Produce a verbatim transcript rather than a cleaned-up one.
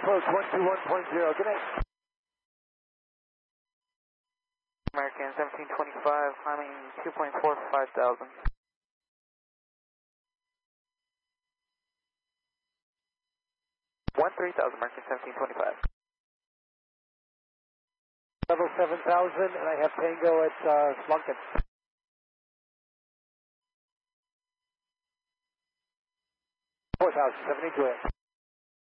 approach one two one point zero. Good night. American seventeen twenty-five, climbing two point four five thousand. one three thousand, American seventeen twenty-five. Level seven thousand, and I have Tango at uh, Slunkin. four thousand, seventy, go ahead.